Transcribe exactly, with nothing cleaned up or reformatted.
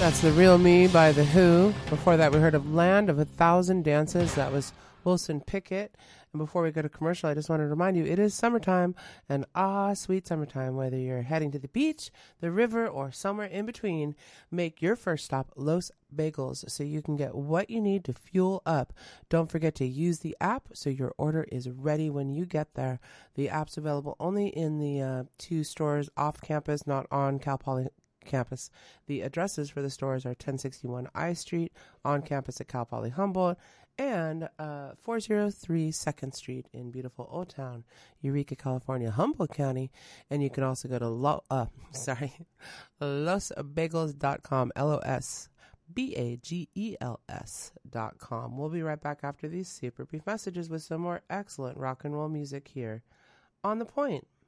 That's The Real Me by The Who. Before that, we heard of Land of a Thousand Dances. That was Wilson Pickett. And before we go to commercial, I just want to remind you, it is summertime, and ah, sweet summertime. Whether you're heading to the beach, the river, or somewhere in between, make your first stop Los Bagels so you can get what you need to fuel up. Don't forget to use the app so your order is ready when you get there. The app's available only in the uh, two stores off campus, not on Cal Poly campus. The addresses for the stores are ten sixty-one I Street on campus at Cal Poly Humboldt and uh, four oh three second Street in beautiful Old Town, Eureka, California, Humboldt County. And you can also go to lo- uh, sorry, los bagels dot com, L O S B A G E L S dot com. We'll be right back after these super brief messages with some more excellent rock and roll music here on The Point.